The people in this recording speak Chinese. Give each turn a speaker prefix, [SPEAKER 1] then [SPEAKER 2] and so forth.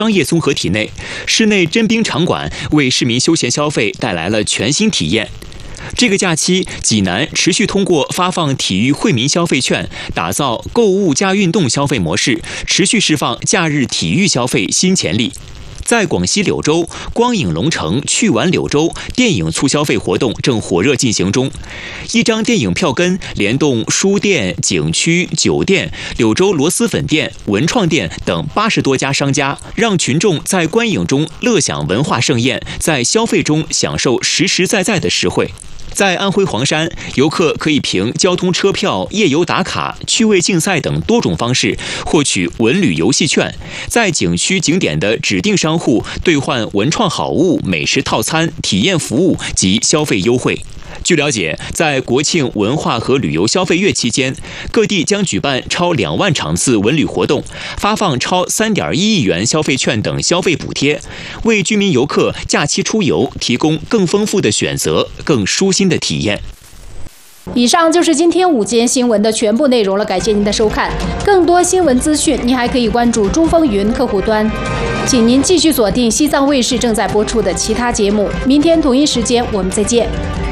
[SPEAKER 1] 商业综合体内，室内真冰场馆为市民休闲消费带来了全新体验。这个假期，济南持续通过发放体育惠民消费券，打造购物加运动消费模式，持续释放假日体育消费新潜力。在广西柳州，光影龙城去玩柳州电影促消费活动正火热进行中。一张电影票根联动书店、景区、酒店、柳州螺蛳粉店、文创店等80多家商家，让群众在观影中乐享文化盛宴，在消费中享受实实在在的实惠。在安徽黄山，游客可以凭交通车票、夜游打卡、趣味竞赛等多种方式获取文旅游戏券，在景区景点的指定商户兑换文创好物、美食套餐、体验服务及消费优惠。据了解，在国庆文化和旅游消费月期间，各地将举办超2万场次文旅活动，发放超3.1亿元消费券等消费补贴，为居民游客假期出游提供更丰富的选择、更舒心的体验。
[SPEAKER 2] 以上就是今天午间新闻的全部内容了，感谢您的收看。更多新闻资讯，您还可以关注中风云客户端。请您继续锁定西藏卫视正在播出的其他节目。明天同一时间我们再见。